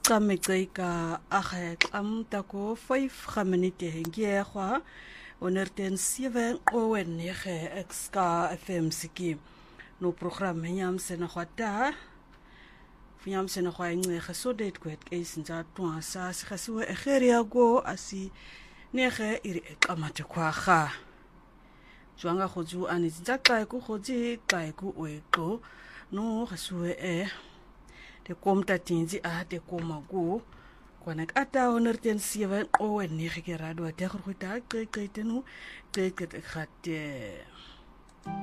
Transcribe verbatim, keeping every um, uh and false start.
Tlametseka a kgetlam tako five ga minute ke gwa onerten seven o nege exka F M siki no program nyam sena gwata nyam sena gwa ngege so det kwet ke sinza twa sa sigasiwe egeria go asi nege iri ekamate kwa ga jwanga go ju ani tsa xa ku go ji xa ku oeqo no gasuwe e de kom tatinzi a de koma go kwana ata onerten seven o nege ke radio te go ta ke ke tenu te ke te khate